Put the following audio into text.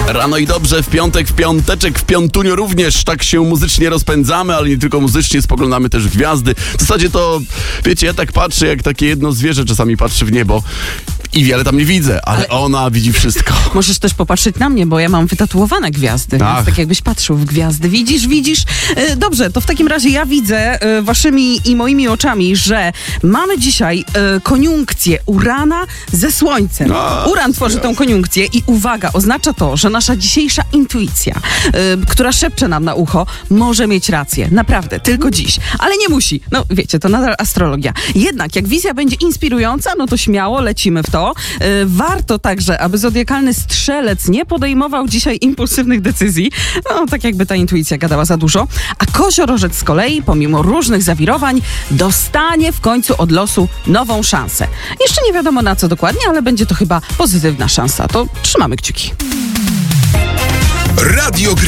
Rano i dobrze, w piątek, w piąteczek, w piątuniu również tak się muzycznie rozpędzamy, ale nie tylko muzycznie, spoglądamy też w gwiazdy. W zasadzie to, wiecie, ja tak patrzę, jak takie jedno zwierzę czasami patrzy w niebo i wiele tam nie widzę, ale ona widzi wszystko. Możesz też popatrzeć na mnie, bo ja mam wytatuowane gwiazdy, więc tak jakbyś patrzył w gwiazdy. Widzisz? Dobrze, to w takim razie ja widzę waszymi i moimi oczami, że mamy dzisiaj koniunkcję Urana ze Słońcem. Uran tworzy tą koniunkcję i uwaga, oznacza to, że nasza dzisiejsza intuicja, która szepcze nam na ucho, może mieć rację. Naprawdę, tylko dziś. Ale nie musi. No wiecie, to nadal astrologia. Jednak jak wizja będzie inspirująca, no to śmiało lecimy w to. Warto także, aby zodiakalny strzelec nie podejmował dzisiaj impulsywnych decyzji. No, tak jakby ta intuicja gadała za dużo. A koziorożec z kolei, pomimo różnych zawirowań, dostanie w końcu od losu nową szansę. Jeszcze nie wiadomo na co dokładnie, ale będzie to chyba pozytywna szansa. To trzymamy kciuki. Radio